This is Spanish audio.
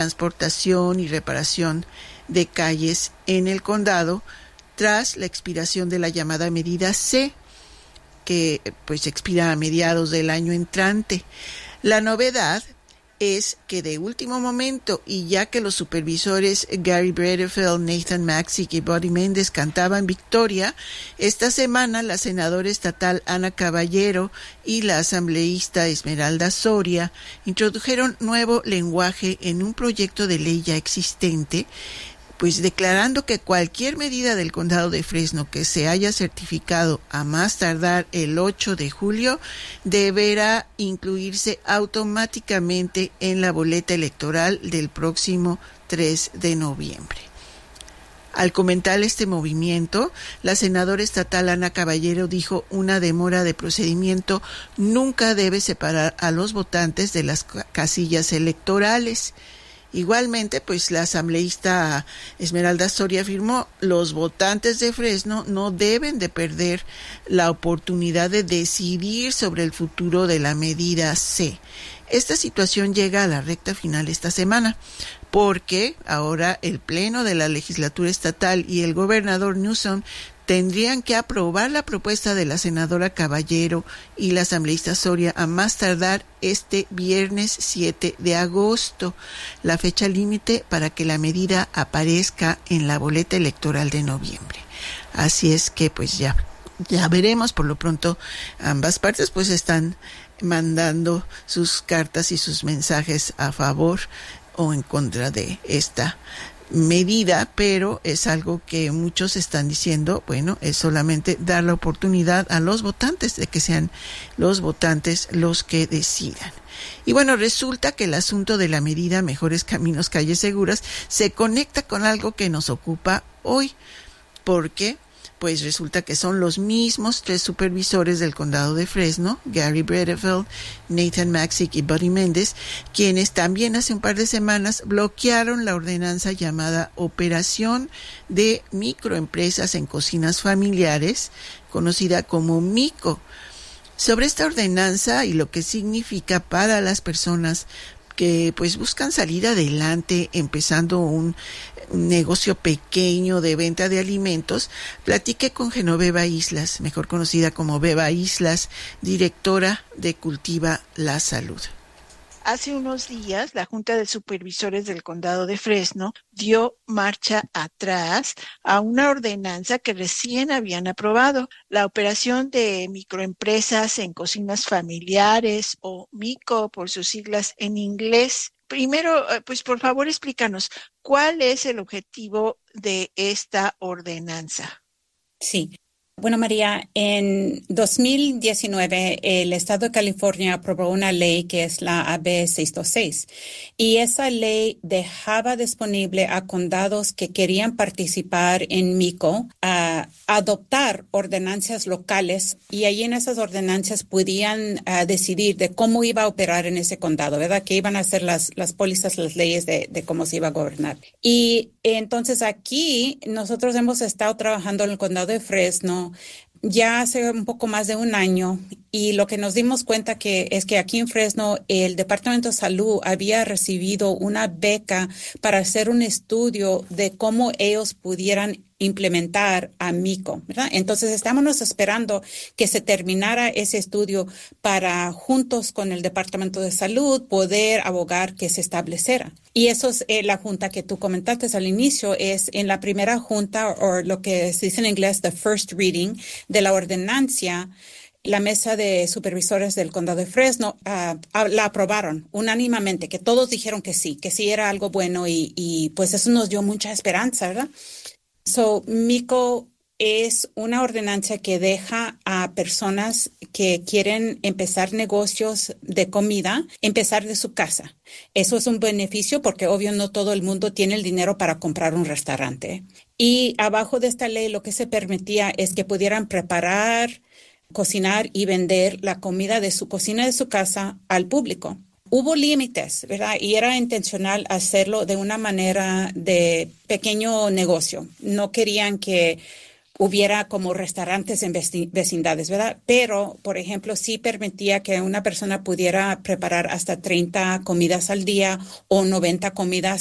transportación y reparación de calles en el condado tras la expiración de la llamada medida C, que pues expira a mediados del año entrante. La novedad es que de último momento, y ya que los supervisores Gary Bredefeld, Nathan Maxick y Buddy Méndez cantaban victoria, esta semana la senadora estatal Ana Caballero y la asambleísta Esmeralda Soria introdujeron nuevo lenguaje en un proyecto de ley ya existente, pues declarando que cualquier medida del condado de Fresno que se haya certificado a más tardar el 8 de julio deberá incluirse automáticamente en la boleta electoral del próximo 3 de noviembre. Al comentar este movimiento, la senadora estatal Ana Caballero dijo: una demora de procedimiento nunca debe separar a los votantes de las casillas electorales. Igualmente, pues la asambleísta Esmeralda Soria afirmó: los votantes de Fresno no deben de perder la oportunidad de decidir sobre el futuro de la medida C. Esta situación llega a la recta final esta semana, porque ahora el Pleno de la Legislatura Estatal y el gobernador Newsom tendrían que aprobar la propuesta de la senadora Caballero y la asambleísta Soria a más tardar este viernes 7 de agosto, la fecha límite para que la medida aparezca en la boleta electoral de noviembre. Así es que pues ya veremos. Por lo pronto ambas partes pues están mandando sus cartas y sus mensajes a favor o en contra de esta medida, pero es algo que muchos están diciendo, bueno, es solamente dar la oportunidad a los votantes de que sean los votantes los que decidan. Y bueno, resulta que el asunto de la medida Mejores Caminos, Calles Seguras se conecta con algo que nos ocupa hoy, porque pues resulta que son los mismos 3 supervisores del condado de Fresno, Gary Bredefeld, Nathan Maxick y Buddy Méndez, quienes también hace un par de semanas bloquearon la ordenanza llamada Operación de Microempresas en Cocinas Familiares, conocida como MICO. Sobre esta ordenanza y lo que significa para las personas que pues buscan salir adelante empezando un negocio pequeño de venta de alimentos, platiqué con Genoveva Islas, mejor conocida como Beba Islas, directora de Cultiva la Salud. Hace unos días, la Junta de Supervisores del Condado de Fresno dio marcha atrás a una ordenanza que recién habían aprobado, la operación de microempresas en cocinas familiares, o MICO por sus siglas en inglés. Primero, pues por favor explícanos, ¿cuál es el objetivo de esta ordenanza? Sí. Bueno, María, en 2019 el Estado de California aprobó una ley que es la AB 626 y esa ley dejaba disponible a condados que querían participar en MICO a adoptar ordenanzas locales y ahí en esas ordenanzas podían decidir de cómo iba a operar en ese condado, ¿verdad? Que iban a ser las pólizas, las leyes de cómo se iba a gobernar. Y entonces aquí nosotros hemos estado trabajando en el condado de Fresno ya hace un poco más de un año y lo que nos dimos cuenta es que aquí en Fresno el Departamento de Salud había recibido una beca para hacer un estudio de cómo ellos pudieran implementar a MICO, ¿verdad? Entonces estábamos esperando que se terminara ese estudio para juntos con el Departamento de Salud poder abogar que se estableciera. Y eso es la junta que tú comentaste al inicio, es en la primera junta o lo que se dice en inglés the first reading de la ordenancia. La mesa de supervisores del condado de Fresno la aprobaron unánimemente, que todos dijeron que sí era algo bueno y pues eso nos dio mucha esperanza, ¿verdad? MICO es una ordenanza que deja a personas que quieren empezar negocios de comida, empezar de su casa. Eso es un beneficio porque obvio no todo el mundo tiene el dinero para comprar un restaurante. Y abajo de esta ley lo que se permitía es que pudieran preparar, cocinar y vender la comida de su cocina de su casa al público. Hubo límites, ¿verdad? Y era intencional hacerlo de una manera de pequeño negocio. No querían que hubiera como restaurantes en vecindades, ¿verdad? Pero, por ejemplo, sí permitía que una persona pudiera preparar hasta 30 comidas al día o 90 comidas